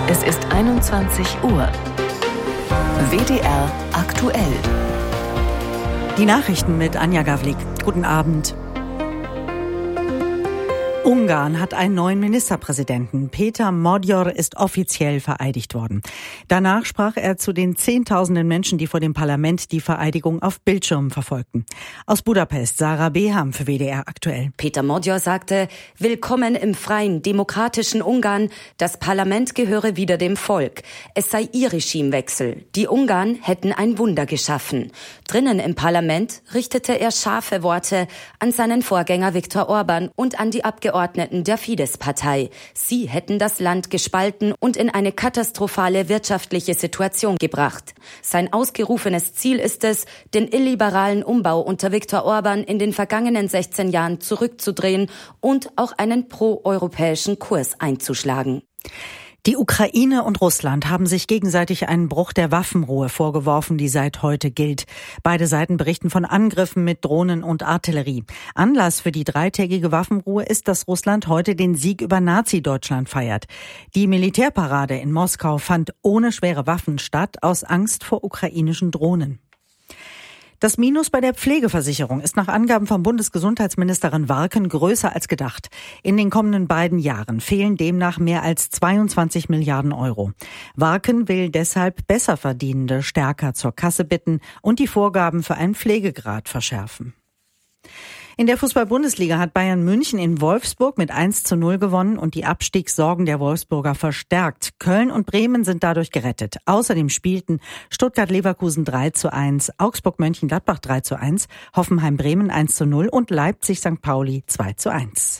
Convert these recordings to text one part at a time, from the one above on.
Es ist 21 Uhr. WDR aktuell. Die Nachrichten mit Anja Gawlik. Guten Abend. Ungarn hat einen neuen Ministerpräsidenten. Péter Magyar ist offiziell vereidigt worden. Danach sprach er zu den Zehntausenden Menschen, die vor dem Parlament die Vereidigung auf Bildschirmen verfolgten. Aus Budapest, Sarah Beham für WDR aktuell. Péter Magyar sagte, willkommen im freien, demokratischen Ungarn. Das Parlament gehöre wieder dem Volk. Es sei ihr Regimewechsel. Die Ungarn hätten ein Wunder geschaffen. Drinnen im Parlament richtete er scharfe Worte an seinen Vorgänger Viktor Orbán und an die Abgeordneten der Fidesz-Partei. Sie hätten das Land gespalten und in eine katastrophale wirtschaftliche Situation gebracht. Sein ausgerufenes Ziel ist es, den illiberalen Umbau unter Viktor Orbán in den vergangenen 16 Jahren zurückzudrehen und auch einen pro-europäischen Kurs einzuschlagen. Die Ukraine und Russland haben sich gegenseitig einen Bruch der Waffenruhe vorgeworfen, die seit heute gilt. Beide Seiten berichten von Angriffen mit Drohnen und Artillerie. Anlass für die dreitägige Waffenruhe ist, dass Russland heute den Sieg über Nazi-Deutschland feiert. Die Militärparade in Moskau fand ohne schwere Waffen statt, aus Angst vor ukrainischen Drohnen. Das Minus bei der Pflegeversicherung ist nach Angaben von Bundesgesundheitsministerin Warken größer als gedacht. In den kommenden beiden Jahren fehlen demnach mehr als 22 Milliarden Euro. Warken will deshalb Besserverdienende stärker zur Kasse bitten und die Vorgaben für einen Pflegegrad verschärfen. In der Fußball-Bundesliga hat Bayern München in Wolfsburg mit 1:0 gewonnen und die Abstiegssorgen der Wolfsburger verstärkt. Köln und Bremen sind dadurch gerettet. Außerdem spielten Stuttgart-Leverkusen 3:1, Augsburg-Mönchengladbach 3:1, Hoffenheim-Bremen 1:0 und Leipzig-St. Pauli 2:1.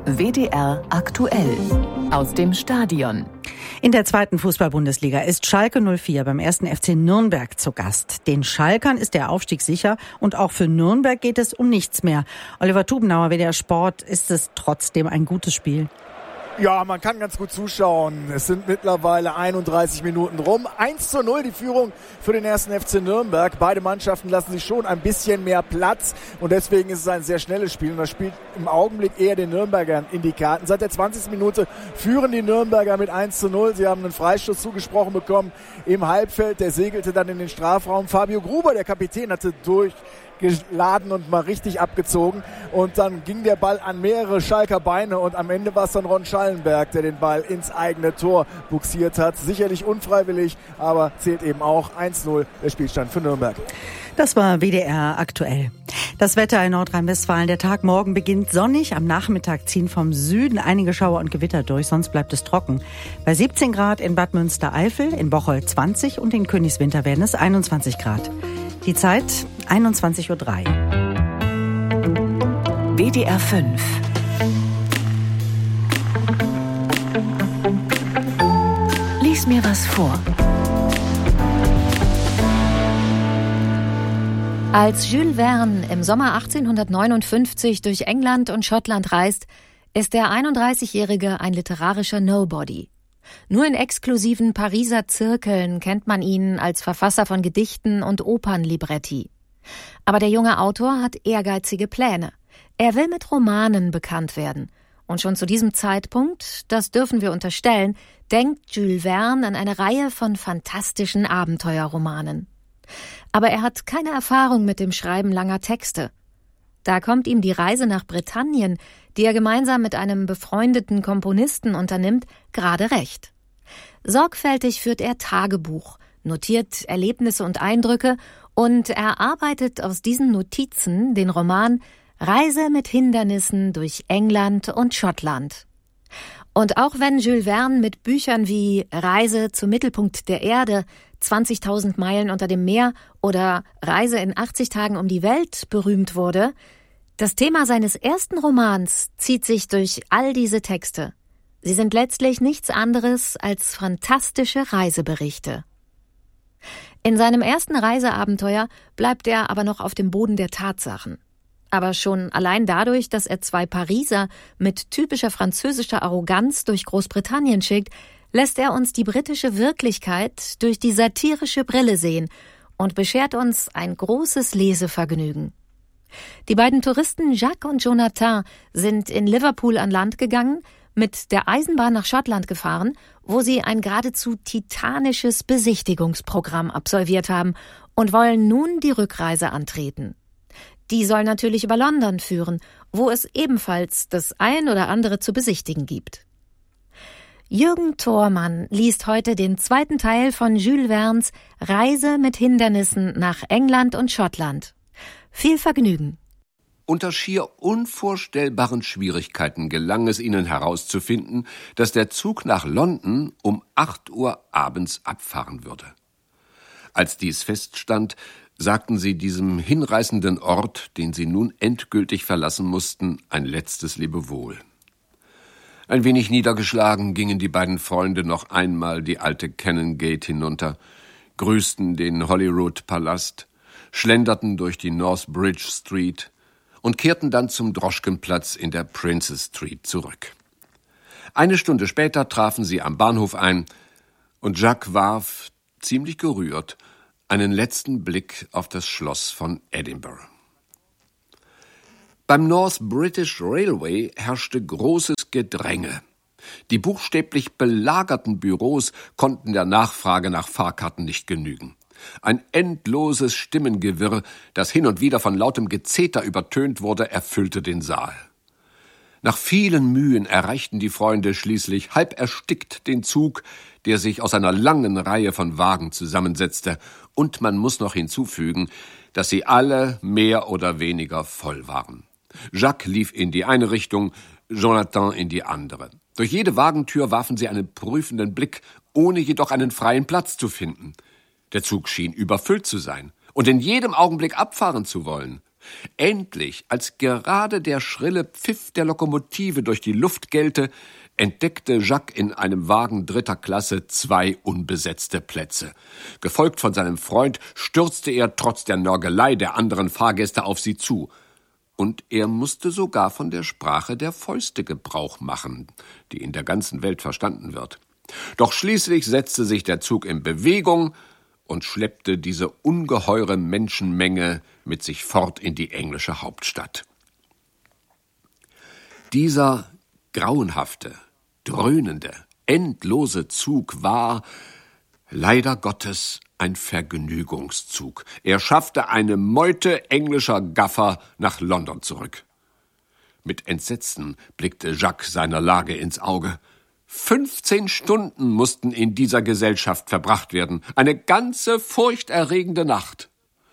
WDR aktuell. Aus dem Stadion. In der zweiten Fußball-Bundesliga ist Schalke 04 beim 1. FC Nürnberg zu Gast. Den Schalkern ist der Aufstieg sicher und auch für Nürnberg geht es um nichts mehr. Oliver Tubenauer, WDR Sport, ist es trotzdem ein gutes Spiel? Ja, man kann ganz gut zuschauen. Es sind mittlerweile 31 Minuten rum. 1:0 die Führung für den 1. FC Nürnberg. Beide Mannschaften lassen sich schon ein bisschen mehr Platz und deswegen ist es ein sehr schnelles Spiel. Und das spielt im Augenblick eher den Nürnbergern in die Karten. Seit der 20. Minute führen die Nürnberger mit 1:0. Sie haben einen Freistoß zugesprochen bekommen im Halbfeld. Der segelte dann in den Strafraum. Fabio Gruber, der Kapitän, hatte durchgeladen und mal richtig abgezogen und dann ging der Ball an mehrere Schalker Beine und am Ende war es dann Ron Schallenberg, der den Ball ins eigene Tor buxiert hat. Sicherlich unfreiwillig, aber zählt eben auch 1:0 der Spielstand für Nürnberg. Das war WDR aktuell. Das Wetter in Nordrhein-Westfalen. Der Tag morgen beginnt sonnig. Am Nachmittag ziehen vom Süden einige Schauer und Gewitter durch, sonst bleibt es trocken. Bei 17 Grad in Bad Münstereifel, in Bocholt 20 und in Königswinter werden es 21 Grad. Die Zeit 21:03 Uhr. WDR 5. Lies mir was vor. Als Jules Verne im Sommer 1859 durch England und Schottland reist, ist der 31-Jährige ein literarischer Nobody. Nur in exklusiven Pariser Zirkeln kennt man ihn als Verfasser von Gedichten und Opernlibretti. Aber der junge Autor hat ehrgeizige Pläne. Er will mit Romanen bekannt werden. Und schon zu diesem Zeitpunkt, das dürfen wir unterstellen, denkt Jules Verne an eine Reihe von fantastischen Abenteuerromanen. Aber er hat keine Erfahrung mit dem Schreiben langer Texte. Da kommt ihm die Reise nach Britannien, die er gemeinsam mit einem befreundeten Komponisten unternimmt, gerade recht. Sorgfältig führt er Tagebuch, notiert Erlebnisse und Eindrücke und erarbeitet aus diesen Notizen den Roman Reise mit Hindernissen durch England und Schottland. Und auch wenn Jules Verne mit Büchern wie Reise zum Mittelpunkt der Erde, 20.000 Meilen unter dem Meer oder Reise in 80 Tagen um die Welt berühmt wurde, das Thema seines ersten Romans zieht sich durch all diese Texte. Sie sind letztlich nichts anderes als fantastische Reiseberichte. In seinem ersten Reiseabenteuer bleibt er aber noch auf dem Boden der Tatsachen. Aber schon allein dadurch, dass er zwei Pariser mit typischer französischer Arroganz durch Großbritannien schickt, lässt er uns die britische Wirklichkeit durch die satirische Brille sehen und beschert uns ein großes Lesevergnügen. Die beiden Touristen Jacques und Jonathan sind in Liverpool an Land gegangen, mit der Eisenbahn nach Schottland gefahren, wo sie ein geradezu titanisches Besichtigungsprogramm absolviert haben und wollen nun die Rückreise antreten. Die soll natürlich über London führen, wo es ebenfalls das ein oder andere zu besichtigen gibt. Jürgen Thormann liest heute den zweiten Teil von Jules Verne's Reise mit Hindernissen nach England und Schottland. Viel Vergnügen. Unter schier unvorstellbaren Schwierigkeiten gelang es ihnen herauszufinden, dass der Zug nach London um 8 Uhr abends abfahren würde. Als dies feststand, sagten sie diesem hinreißenden Ort, den sie nun endgültig verlassen mussten, ein letztes Lebewohl. Ein wenig niedergeschlagen gingen die beiden Freunde noch einmal die alte Cannon Gate hinunter, grüßten den Holyrood-Palast, schlenderten durch die North Bridge Street und kehrten dann zum Droschkenplatz in der Princess Street zurück. Eine Stunde später trafen sie am Bahnhof ein und Jacques warf, ziemlich gerührt, einen letzten Blick auf das Schloss von Edinburgh. Beim North British Railway herrschte großes Gedränge. Die buchstäblich belagerten Büros konnten der Nachfrage nach Fahrkarten nicht genügen. Ein endloses Stimmengewirr, das hin und wieder von lautem Gezeter übertönt wurde, erfüllte den Saal. Nach vielen Mühen erreichten die Freunde schließlich halb erstickt den Zug, der sich aus einer langen Reihe von Wagen zusammensetzte, und man muss noch hinzufügen, dass sie alle mehr oder weniger voll waren. Jacques lief in die eine Richtung, Jonathan in die andere. Durch jede Wagentür warfen sie einen prüfenden Blick, ohne jedoch einen freien Platz zu finden. Der Zug schien überfüllt zu sein und in jedem Augenblick abfahren zu wollen. Endlich, als gerade der schrille Pfiff der Lokomotive durch die Luft gellte, entdeckte Jacques in einem Wagen 3. Klasse 2 unbesetzte Plätze. Gefolgt von seinem Freund stürzte er trotz der Nörgelei der anderen Fahrgäste auf sie zu. Und er musste sogar von der Sprache der Fäuste Gebrauch machen, die in der ganzen Welt verstanden wird. Doch schließlich setzte sich der Zug in Bewegung und schleppte diese ungeheure Menschenmenge mit sich fort in die englische Hauptstadt. Dieser grauenhafte, dröhnende, endlose Zug war, leider Gottes, ein Vergnügungszug. Er schaffte eine Meute englischer Gaffer nach London zurück. Mit Entsetzen blickte Jacques seiner Lage ins Auge. 15 Stunden mussten in dieser Gesellschaft verbracht werden. Eine ganze furchterregende Nacht.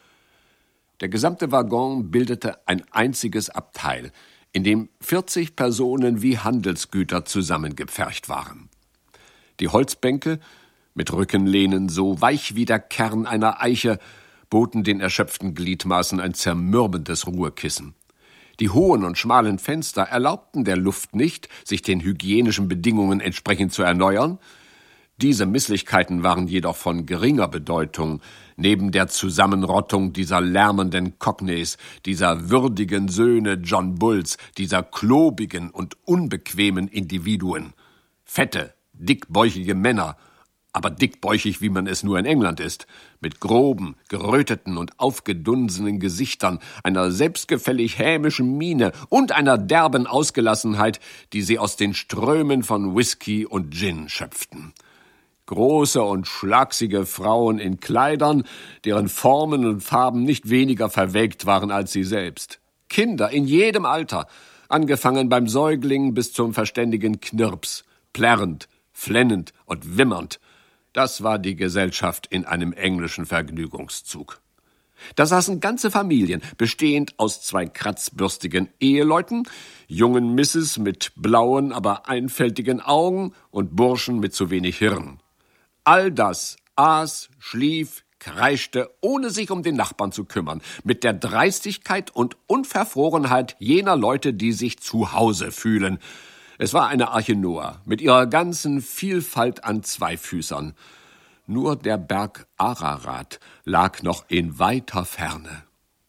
Der gesamte Waggon bildete ein einziges Abteil, in dem 40 Personen wie Handelsgüter zusammengepfercht waren. Die Holzbänke, mit Rückenlehnen so weich wie der Kern einer Eiche, boten den erschöpften Gliedmaßen ein zermürbendes Ruhekissen. Die hohen und schmalen Fenster erlaubten der Luft nicht, sich den hygienischen Bedingungen entsprechend zu erneuern. Diese Misslichkeiten waren jedoch von geringer Bedeutung neben der Zusammenrottung dieser lärmenden Cockneys, dieser würdigen Söhne John Bulls, dieser klobigen und unbequemen Individuen. Fette, dickbäuchige Männer, aber dickbäuchig, wie man es nur in England ist, mit groben, geröteten und aufgedunsenen Gesichtern, einer selbstgefällig hämischen Miene und einer derben Ausgelassenheit, die sie aus den Strömen von Whisky und Gin schöpften. Große und schlagsige Frauen in Kleidern, deren Formen und Farben nicht weniger verwelkt waren als sie selbst. Kinder in jedem Alter, angefangen beim Säugling bis zum verständigen Knirps, plärrend, flennend und wimmernd. Das war die Gesellschaft in einem englischen Vergnügungszug. Da saßen ganze Familien, bestehend aus 2 kratzbürstigen Eheleuten, jungen Misses mit blauen, aber einfältigen Augen und Burschen mit zu wenig Hirn. All das aß, schlief, kreischte, ohne sich um den Nachbarn zu kümmern, mit der Dreistigkeit und Unverfrorenheit jener Leute, die sich zu Hause fühlen. Es war eine Arche Noah mit ihrer ganzen Vielfalt an Zweifüßern. Nur der Berg Ararat lag noch in weiter Ferne.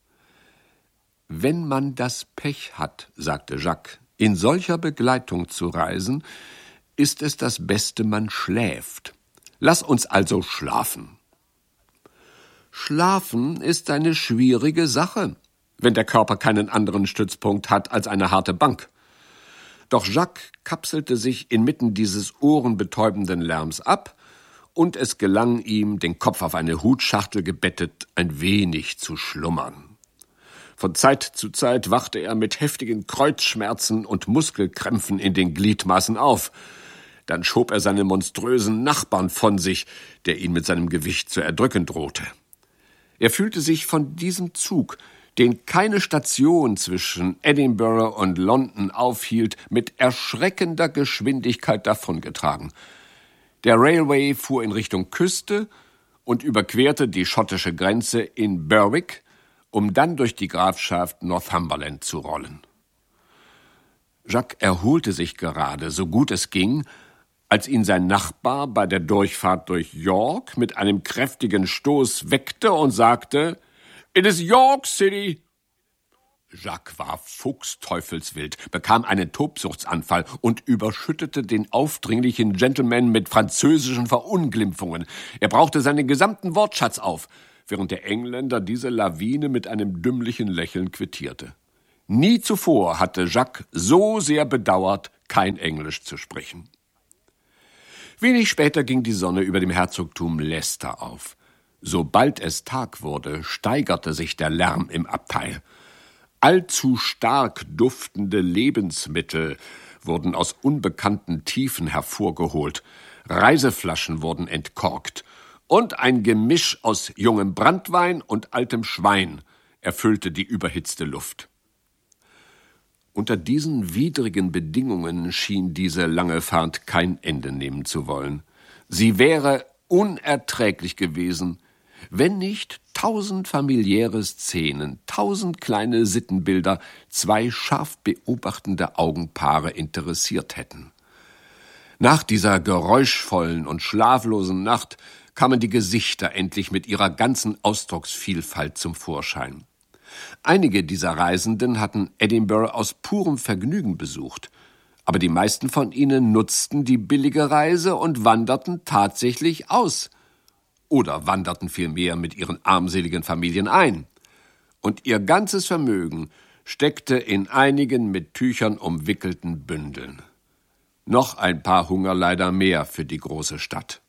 Wenn man das Pech hat, sagte Jacques, in solcher Begleitung zu reisen, ist es das Beste, man schläft. Lass uns also schlafen. Schlafen ist eine schwierige Sache, wenn der Körper keinen anderen Stützpunkt hat als eine harte Bank. Doch Jacques kapselte sich inmitten dieses ohrenbetäubenden Lärms ab, und es gelang ihm, den Kopf auf eine Hutschachtel gebettet, ein wenig zu schlummern. Von Zeit zu Zeit wachte er mit heftigen Kreuzschmerzen und Muskelkrämpfen in den Gliedmaßen auf. Dann schob er seinen monströsen Nachbarn von sich, der ihn mit seinem Gewicht zu erdrücken drohte. Er fühlte sich von diesem Zug, den keine Station zwischen Edinburgh und London aufhielt, mit erschreckender Geschwindigkeit davongetragen. Der Railway fuhr in Richtung Küste und überquerte die schottische Grenze in Berwick, um dann durch die Grafschaft Northumberland zu rollen. Jacques erholte sich gerade, so gut es ging, als ihn sein Nachbar bei der Durchfahrt durch York mit einem kräftigen Stoß weckte und sagte: »It is York City!« Jacques war fuchsteufelswild, bekam einen Tobsuchtsanfall und überschüttete den aufdringlichen Gentleman mit französischen Verunglimpfungen. Er brauchte seinen gesamten Wortschatz auf, während der Engländer diese Lawine mit einem dümmlichen Lächeln quittierte. Nie zuvor hatte Jacques so sehr bedauert, kein Englisch zu sprechen. Wenig später ging die Sonne über dem Herzogtum Leicester auf. Sobald es Tag wurde, steigerte sich der Lärm im Abteil. Allzu stark duftende Lebensmittel wurden aus unbekannten Tiefen hervorgeholt, Reiseflaschen wurden entkorkt und ein Gemisch aus jungem Branntwein und altem Schwein erfüllte die überhitzte Luft. Unter diesen widrigen Bedingungen schien diese lange Fahrt kein Ende nehmen zu wollen. Sie wäre unerträglich gewesen, wenn nicht 1000 familiäre Szenen, 1000 kleine Sittenbilder 2 scharf beobachtende Augenpaare interessiert hätten. Nach dieser geräuschvollen und schlaflosen Nacht kamen die Gesichter endlich mit ihrer ganzen Ausdrucksvielfalt zum Vorschein. Einige dieser Reisenden hatten Edinburgh aus purem Vergnügen besucht, aber die meisten von ihnen nutzten die billige Reise und wanderten tatsächlich aus. Oder wanderten vielmehr mit ihren armseligen Familien ein. Und ihr ganzes Vermögen steckte in einigen mit Tüchern umwickelten Bündeln. Noch ein paar Hungerleider mehr für die große Stadt.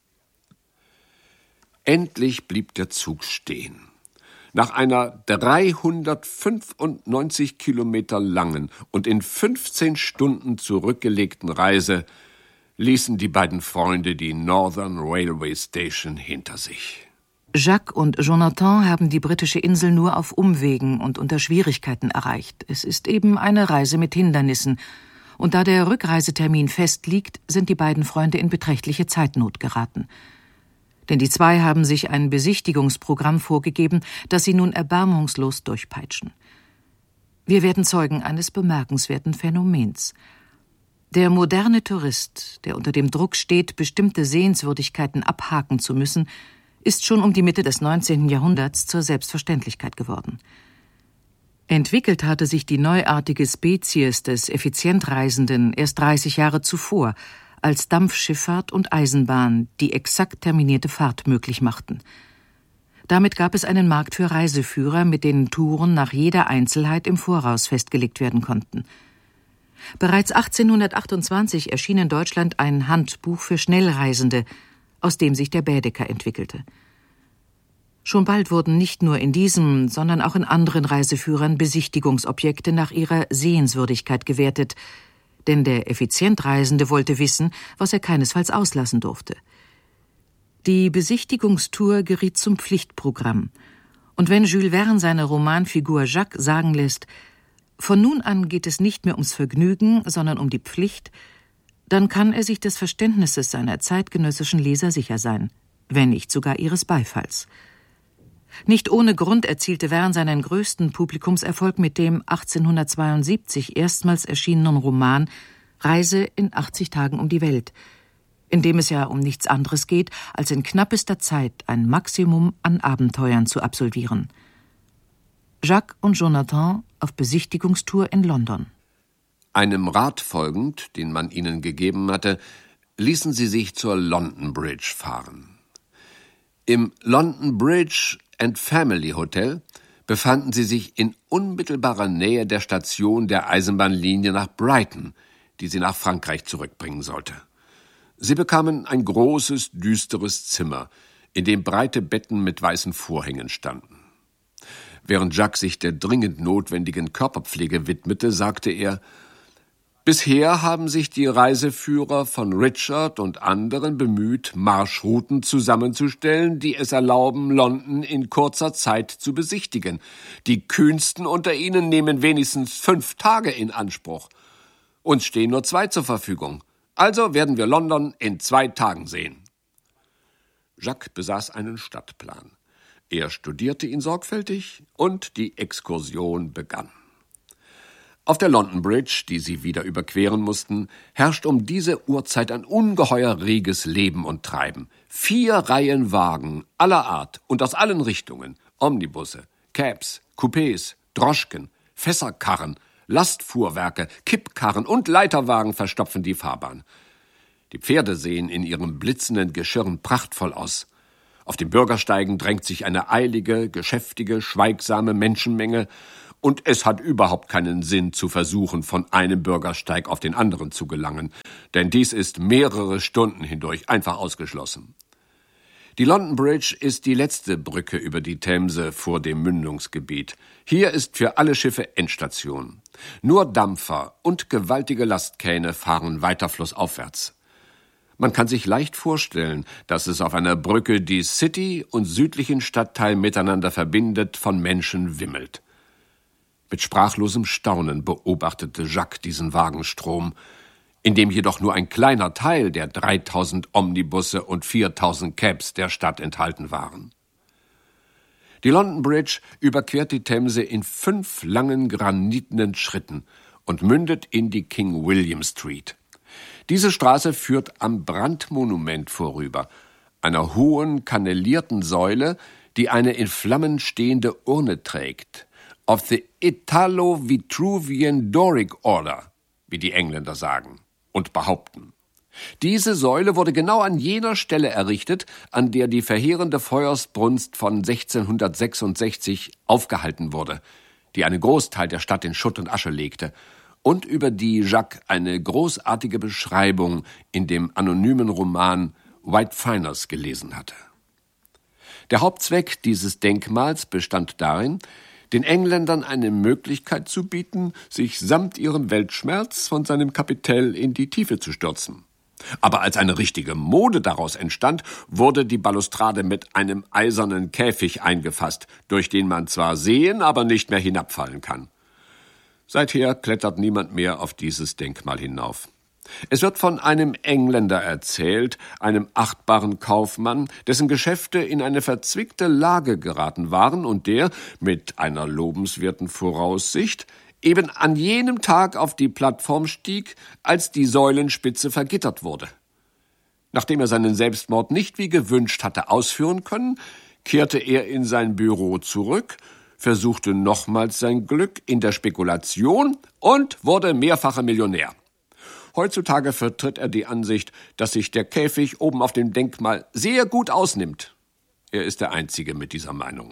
Endlich blieb der Zug stehen. Nach einer 395 Kilometer langen und in 15 Stunden zurückgelegten Reise ließen die beiden Freunde die Northern Railway Station hinter sich. Jacques und Jonathan haben die britische Insel nur auf Umwegen und unter Schwierigkeiten erreicht. Es ist eben eine Reise mit Hindernissen. Und da der Rückreisetermin festliegt, sind die beiden Freunde in beträchtliche Zeitnot geraten. Denn die zwei haben sich ein Besichtigungsprogramm vorgegeben, das sie nun erbarmungslos durchpeitschen. Wir werden Zeugen eines bemerkenswerten Phänomens. Der moderne Tourist, der unter dem Druck steht, bestimmte Sehenswürdigkeiten abhaken zu müssen, ist schon um die Mitte des 19. Jahrhunderts zur Selbstverständlichkeit geworden. Entwickelt hatte sich die neuartige Spezies des Effizientreisenden erst 30 Jahre zuvor, als Dampfschifffahrt und Eisenbahn die exakt terminierte Fahrt möglich machten. Damit gab es einen Markt für Reiseführer, mit denen Touren nach jeder Einzelheit im Voraus festgelegt werden konnten. Bereits 1828 erschien in Deutschland ein Handbuch für Schnellreisende, aus dem sich der Baedeker entwickelte. Schon bald wurden nicht nur in diesem, sondern auch in anderen Reiseführern Besichtigungsobjekte nach ihrer Sehenswürdigkeit gewertet, denn der Effizientreisende wollte wissen, was er keinesfalls auslassen durfte. Die Besichtigungstour geriet zum Pflichtprogramm, und wenn Jules Verne seine Romanfigur Jacques sagen lässt, von nun an geht es nicht mehr ums Vergnügen, sondern um die Pflicht, dann kann er sich des Verständnisses seiner zeitgenössischen Leser sicher sein, wenn nicht sogar ihres Beifalls. Nicht ohne Grund erzielte Verne seinen größten Publikumserfolg mit dem 1872 erstmals erschienenen Roman »Reise in 80 Tagen um die Welt«, in dem es ja um nichts anderes geht, als in knappester Zeit ein Maximum an Abenteuern zu absolvieren. Jacques und Jonathan auf Besichtigungstour in London. Einem Rat folgend, den man ihnen gegeben hatte, ließen sie sich zur London Bridge fahren. Im London Bridge and Family Hotel befanden sie sich in unmittelbarer Nähe der Station der Eisenbahnlinie nach Brighton, die sie nach Frankreich zurückbringen sollte. Sie bekamen ein großes, düsteres Zimmer, in dem breite Betten mit weißen Vorhängen standen. Während Jacques sich der dringend notwendigen Körperpflege widmete, sagte er: Bisher haben sich die Reiseführer von Richard und anderen bemüht, Marschrouten zusammenzustellen, die es erlauben, London in kurzer Zeit zu besichtigen. Die kühnsten unter ihnen nehmen wenigstens 5 Tage in Anspruch. Uns stehen nur 2 zur Verfügung. Also werden wir London in 2 Tagen sehen. Jacques besaß einen Stadtplan. Er studierte ihn sorgfältig und die Exkursion begann. Auf der London Bridge, die sie wieder überqueren mussten, herrscht um diese Uhrzeit ein ungeheuer reges Leben und Treiben. 4 Reihen Wagen aller Art und aus allen Richtungen, Omnibusse, Cabs, Coupés, Droschken, Fässerkarren, Lastfuhrwerke, Kippkarren und Leiterwagen verstopfen die Fahrbahn. Die Pferde sehen in ihren blitzenden Geschirren prachtvoll aus. Auf den Bürgersteigen drängt sich eine eilige, geschäftige, schweigsame Menschenmenge, und es hat überhaupt keinen Sinn zu versuchen, von einem Bürgersteig auf den anderen zu gelangen, denn dies ist mehrere Stunden hindurch einfach ausgeschlossen. Die London Bridge ist die letzte Brücke über die Themse vor dem Mündungsgebiet. Hier ist für alle Schiffe Endstation. Nur Dampfer und gewaltige Lastkähne fahren weiter flussaufwärts. Man kann sich leicht vorstellen, dass es auf einer Brücke die City und südlichen Stadtteil miteinander verbindet, von Menschen wimmelt. Mit sprachlosem Staunen beobachtete Jacques diesen Wagenstrom, in dem jedoch nur ein kleiner Teil der 3000 Omnibusse und 4000 Cabs der Stadt enthalten waren. Die London Bridge überquert die Themse in 5 langen granitenen Schritten und mündet in die King William Street. Diese Straße führt am Brandmonument vorüber, einer hohen, kannelierten Säule, die eine in Flammen stehende Urne trägt, of the Italo-Vitruvian Doric Order, wie die Engländer sagen und behaupten. Diese Säule wurde genau an jener Stelle errichtet, an der die verheerende Feuersbrunst von 1666 aufgehalten wurde, die einen Großteil der Stadt in Schutt und Asche legte und über die Jacques eine großartige Beschreibung in dem anonymen Roman White Finers gelesen hatte. Der Hauptzweck dieses Denkmals bestand darin, den Engländern eine Möglichkeit zu bieten, sich samt ihrem Weltschmerz von seinem Kapitell in die Tiefe zu stürzen. Aber als eine richtige Mode daraus entstand, wurde die Balustrade mit einem eisernen Käfig eingefasst, durch den man zwar sehen, aber nicht mehr hinabfallen kann. Seither klettert niemand mehr auf dieses Denkmal hinauf. Es wird von einem Engländer erzählt, einem achtbaren Kaufmann, dessen Geschäfte in eine verzwickte Lage geraten waren und der, mit einer lobenswerten Voraussicht, eben an jenem Tag auf die Plattform stieg, als die Säulenspitze vergittert wurde. Nachdem er seinen Selbstmord nicht wie gewünscht hatte ausführen können, kehrte er in sein Büro zurück, versuchte nochmals sein Glück in der Spekulation und wurde mehrfacher Millionär. Heutzutage vertritt er die Ansicht, dass sich der Käfig oben auf dem Denkmal sehr gut ausnimmt. Er ist der Einzige mit dieser Meinung.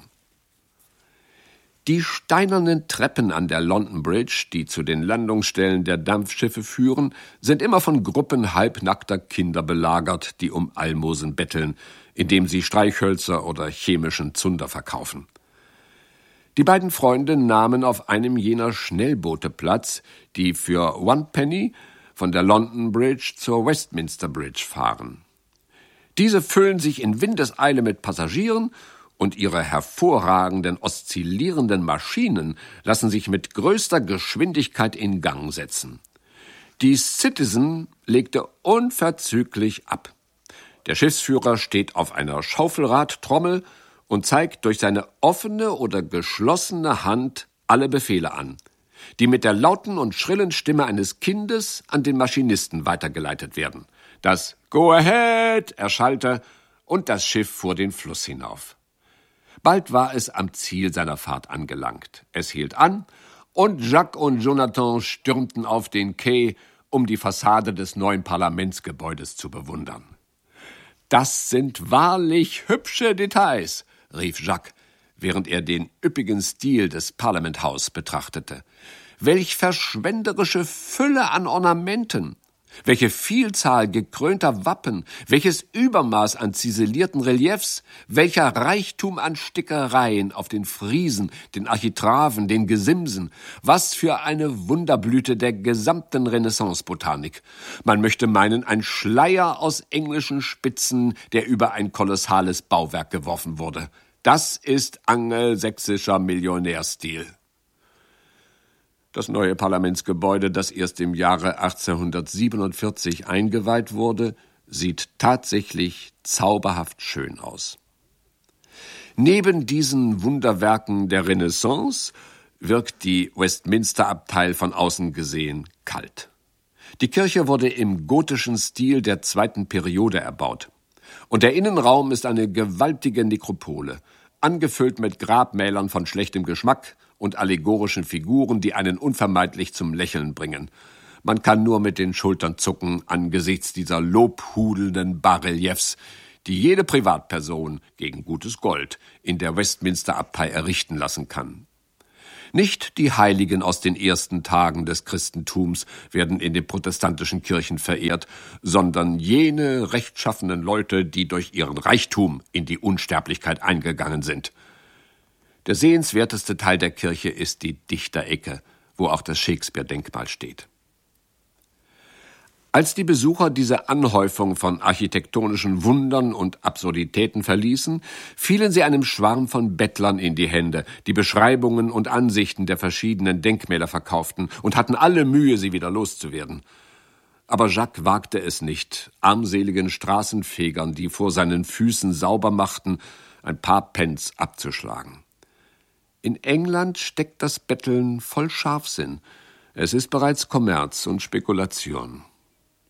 Die steinernen Treppen an der London Bridge, die zu den Landungsstellen der Dampfschiffe führen, sind immer von Gruppen halbnackter Kinder belagert, die um Almosen betteln, indem sie Streichhölzer oder chemischen Zunder verkaufen. Die beiden Freunde nahmen auf einem jener Schnellboote Platz, die für 1 Penny von der London Bridge zur Westminster Bridge fahren. Diese füllen sich in Windeseile mit Passagieren und ihre hervorragenden, oszillierenden Maschinen lassen sich mit größter Geschwindigkeit in Gang setzen. Die Citizen legte unverzüglich ab. Der Schiffsführer steht auf einer Schaufelradtrommel und zeigt durch seine offene oder geschlossene Hand alle Befehle an, die mit der lauten und schrillen Stimme eines Kindes an den Maschinisten weitergeleitet werden. Das Go Ahead erschallte und das Schiff fuhr den Fluss hinauf. Bald war es am Ziel seiner Fahrt angelangt. Es hielt an und Jacques und Jonathan stürmten auf den Quai, um die Fassade des neuen Parlamentsgebäudes zu bewundern. »Das sind wahrlich hübsche Details«, rief Jacques, während er den üppigen Stil des Parliament House betrachtete. Welch verschwenderische Fülle an Ornamenten! Welche Vielzahl gekrönter Wappen, welches Übermaß an ziselierten Reliefs, welcher Reichtum an Stickereien auf den Friesen, den Architraven, den Gesimsen, was für eine Wunderblüte der gesamten Renaissance-Botanik. Man möchte meinen, ein Schleier aus englischen Spitzen, der über ein kolossales Bauwerk geworfen wurde. Das ist angelsächsischer Millionärstil. Das neue Parlamentsgebäude, das erst im Jahre 1847 eingeweiht wurde, sieht tatsächlich zauberhaft schön aus. Neben diesen Wunderwerken der Renaissance wirkt die Westminster-Abtei von außen gesehen kalt. Die Kirche wurde im gotischen Stil der zweiten Periode erbaut. Und der Innenraum ist eine gewaltige Nekropole, angefüllt mit Grabmälern von schlechtem Geschmack und allegorischen Figuren, die einen unvermeidlich zum Lächeln bringen. Man kann nur mit den Schultern zucken angesichts dieser lobhudelnden Bas-Reliefs, die jede Privatperson gegen gutes Gold in der Westminster-Abtei errichten lassen kann. Nicht die Heiligen aus den ersten Tagen des Christentums werden in den protestantischen Kirchen verehrt, sondern jene rechtschaffenen Leute, die durch ihren Reichtum in die Unsterblichkeit eingegangen sind. Der sehenswerteste Teil der Kirche ist die Dichterecke, wo auch das Shakespeare-Denkmal steht. Als die Besucher diese Anhäufung von architektonischen Wundern und Absurditäten verließen, fielen sie einem Schwarm von Bettlern in die Hände, die Beschreibungen und Ansichten der verschiedenen Denkmäler verkauften und hatten alle Mühe, sie wieder loszuwerden. Aber Jacques wagte es nicht, armseligen Straßenfegern, die vor seinen Füßen sauber machten, ein paar Pence abzuschlagen. In England steckt das Betteln voll Scharfsinn. Es ist bereits Kommerz und Spekulation.